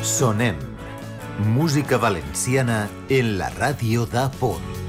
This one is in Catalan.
Sonem. Música valenciana en la ràdio d'A Punt.